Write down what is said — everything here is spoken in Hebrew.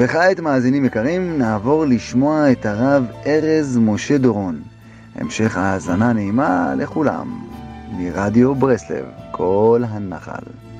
וכעת מאזינים יקרים, נעבור לשמוע את הרב ארז משה דורון. המשך האזנה נעימה לכולם. מרדיו ברסלב, כל הנחל.